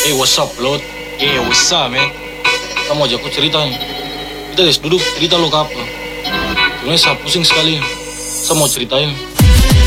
Hey, what's up, Lot? Yeah, what's up, man? Kamu ajak aku cerita nih. Kita guys duduk cerita lo ke apa? Sebenarnya saya pusing sekali. Saya mau ceritain.